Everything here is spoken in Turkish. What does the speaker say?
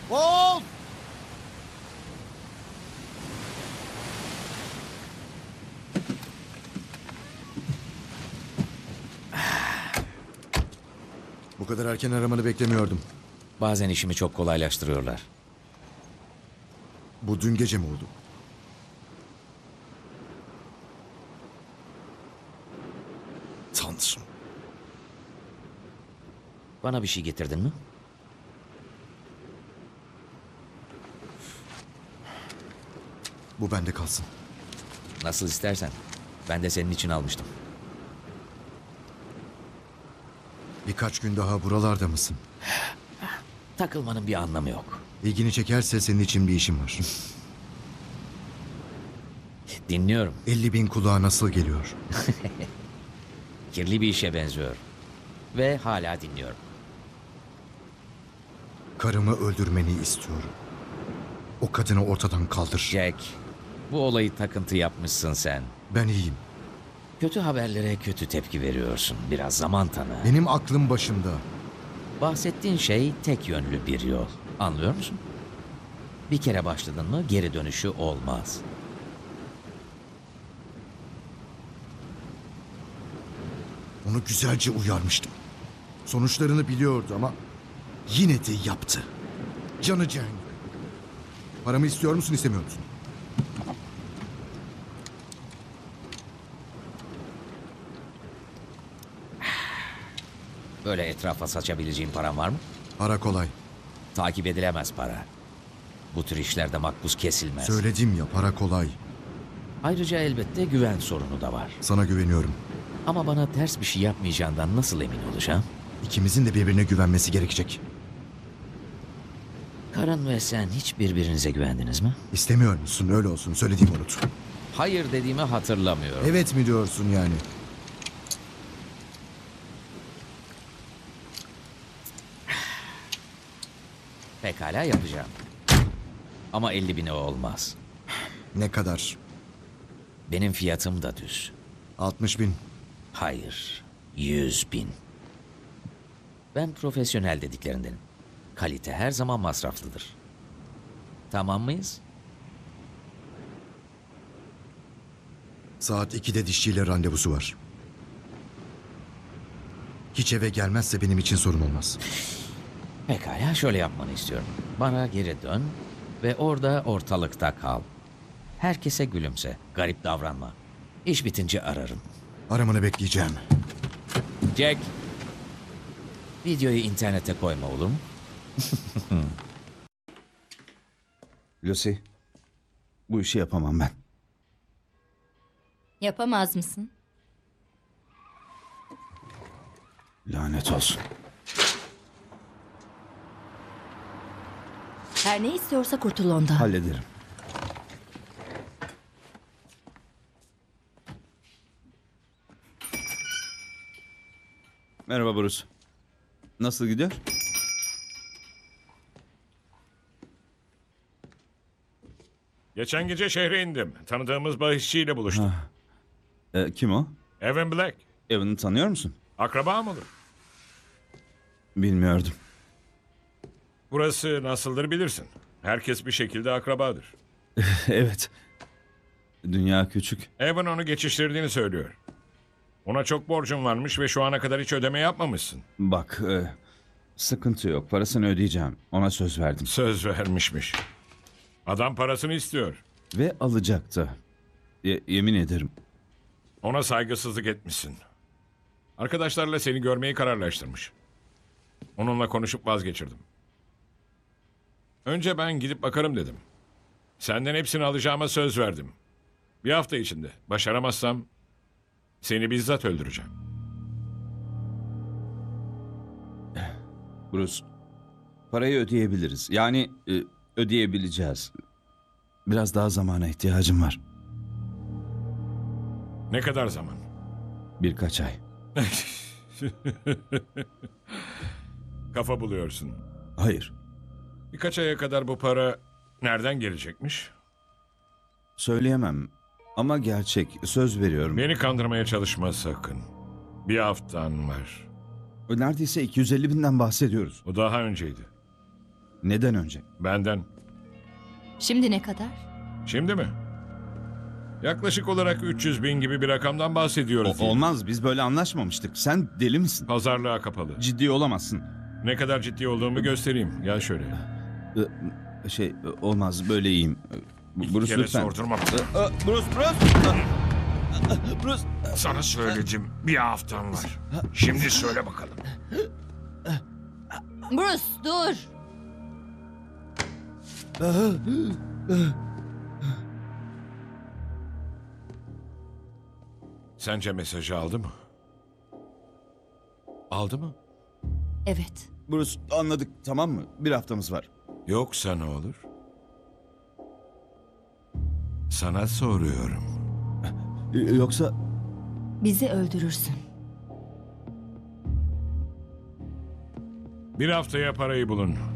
Wolf! Bu kadar erken aramanı beklemiyordum. Bazen işimi çok kolaylaştırıyorlar. Bu dün gece mi oldu? Tanrım. Bana bir şey getirdin mi? Bu bende kalsın. Nasıl istersen. Ben de senin için almıştım. Birkaç gün daha buralarda mısın? Takılmanın bir anlamı yok. İlgini çekerse senin için bir işim var. Dinliyorum. 50.000 kulağa nasıl geliyor? Kirli bir işe benziyor. Ve hala dinliyorum. Karımı öldürmeni istiyorum. O kadını ortadan kaldır. Jack, bu olayı takıntı yapmışsın sen. Ben iyiyim. Kötü haberlere kötü tepki veriyorsun. Biraz zaman tanı. Benim aklım başımda. Bahsettiğin şey tek yönlü bir yol. Anlıyor musun? Bir kere başladın mı geri dönüşü olmaz. Onu güzelce uyarmıştım. Sonuçlarını biliyordu ama yine de yaptı. Canı cehennem. Paramı istiyor musun, istemiyor musun? Böyle etrafa saçabileceğin param var mı? Para kolay. Takip edilemez para. Bu tür işlerde makbuz kesilmez. Söyledim ya, para kolay. Ayrıca elbette güven sorunu da var. Sana güveniyorum. Ama bana ters bir şey yapmayacağından nasıl emin olacağım? İkimizin de birbirine güvenmesi gerekecek. Karın ve sen hiç birbirinize güvendiniz mi? İstemiyor musun? Öyle olsun. Söylediğimi unut. Hayır dediğimi hatırlamıyorum. Evet mi diyorsun yani? Pekala yapacağım. Ama 50.000'e olmaz. Ne kadar? Benim fiyatım da düz. 60.000. Hayır, 100.000. Ben profesyonel dediklerindenim. Kalite her zaman masraflıdır. Tamam mıyız? Saat 2'de dişçiyle randevusu var. Hiç eve gelmezse benim için sorun olmaz. Pekala şöyle yapmanı istiyorum. Bana geri dön ve orada ortalıkta kal. Herkese gülümse, garip davranma. İş bitince ararım. Aramanı bekleyeceğim. Jack, videoyu internete koyma olur mu? Lucy, bu işi yapamam ben. Yapamaz mısın? Lanet olsun. Her ne istiyorsa kurtul ondan. Hallederim. Merhaba Bruce. Nasıl gidiyor? Geçen gece şehre indim. Tanıdığımız bahisçiyle buluştum. Kim o? Evan Black. Evan'ı tanıyor musun? Akraba mı olur? Bilmiyordum. Burası nasıldır bilirsin. Herkes bir şekilde akrabadır. Evet. Dünya küçük. Evan onu geçiştirdiğini söylüyor. Ona çok borcun varmış ve şu ana kadar hiç ödeme yapmamışsın. Bak, sıkıntı yok. Parasını ödeyeceğim. Ona söz verdim. Söz vermişmiş. Adam parasını istiyor. Ve alacaktı. Yemin ederim. Ona saygısızlık etmişsin. Arkadaşlarla seni görmeyi kararlaştırmış. Onunla konuşup vazgeçirdim. Önce ben gidip bakarım dedim. Senden hepsini alacağıma söz verdim. Bir hafta içinde. Başaramazsam seni bizzat öldüreceğim. Bruce, parayı ödeyebiliriz. Yani ödeyebileceğiz. Biraz daha zamana ihtiyacım var. Ne kadar zaman? Birkaç ay. Kafa buluyorsun. Hayır. Birkaç aya kadar bu para nereden gelecekmiş? Söyleyemem. Ama gerçek. Söz veriyorum. Beni kandırmaya çalışma sakın. Bir haftan var. Neredeyse 250.000'den bahsediyoruz. O daha önceydi. Neden önce? Benden. Şimdi ne kadar? Şimdi mi? Yaklaşık olarak 300 bin gibi bir rakamdan bahsediyoruz. Olmaz, biz böyle anlaşmamıştık. Sen deli misin? Pazarlığa kapalı. Ciddi olamazsın. Ne kadar ciddi olduğumu göstereyim. Gel şöyle. Olmaz, böyle iyiyim. İki Bruce kere lütfen. sordurma. Bruce! Bruce! Sana söyledim. Bir haftam var. Şimdi söyle bakalım. Bruce dur. Sence mesajı aldı mı? Aldı mı? Evet. Bruce, anladık, tamam mı? Bir haftamız var. Yoksa ne olur? Sana soruyorum. Yoksa... Bizi öldürürsün. Bir haftaya parayı bulun.